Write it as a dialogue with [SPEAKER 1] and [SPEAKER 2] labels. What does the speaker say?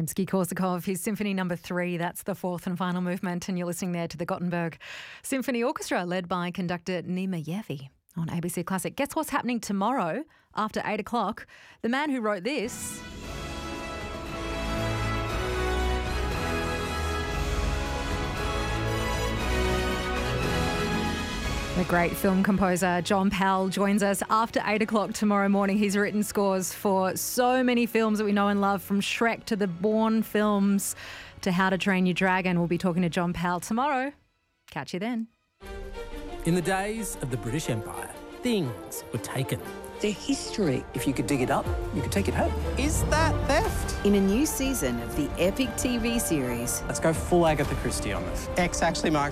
[SPEAKER 1] Rimsky-Korsakov, his Symphony No. 3. That's the fourth and final movement, and you're listening there to the Gothenburg Symphony Orchestra, led by conductor Nima Yevi on ABC Classic. Guess what's happening tomorrow after 8 o'clock? The man who wrote this... The great film composer John Powell joins us after 8 o'clock tomorrow morning. He's written scores for so many films that we know and love, from Shrek to the Bourne films to How to Train Your Dragon. We'll be talking to John Powell tomorrow. Catch you then.
[SPEAKER 2] In the days of the British Empire, things were taken.
[SPEAKER 3] Their history.
[SPEAKER 4] If you could dig it up, you could take it home.
[SPEAKER 2] Is that theft?
[SPEAKER 5] In a new season of the epic TV series...
[SPEAKER 4] Let's go full Agatha Christie on this.
[SPEAKER 6] X actually marks